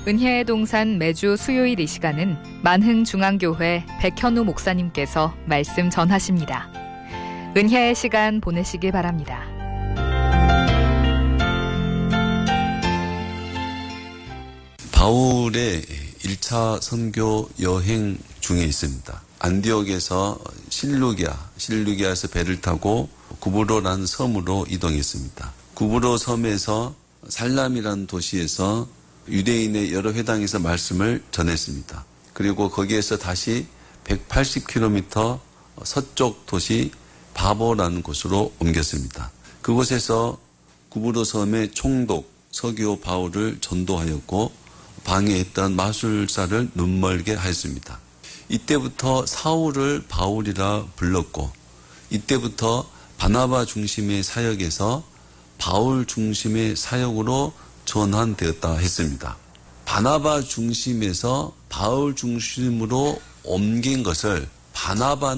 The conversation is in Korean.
은혜의 동산 매주 수요일 이 시간은 만흥중앙교회 백현우 목사님께서 말씀 전하십니다. 은혜의 시간 보내시기 바랍니다. 바울의 1차 선교 여행 중에 있습니다. 안디옥에서 실루기아에서 배를 타고 구브로라는 섬으로 이동했습니다. 구브로 섬에서 살람이라는 도시에서 유대인의 여러 회당에서 말씀을 전했습니다. 그리고 거기에서 다시 180km 서쪽 도시 바보라는 곳으로 옮겼습니다. 그곳에서 구브로 섬의 총독 서기오 바울을 전도하였고 방해했던 마술사를 눈멀게 하였습니다. 이때부터 사울을 바울이라 불렀고 이때부터 바나바 중심의 사역에서 바울 중심의 사역으로 전환되었다 했습니다. 바나바 중심에서 바울 중심으로 옮긴 것을 바나바는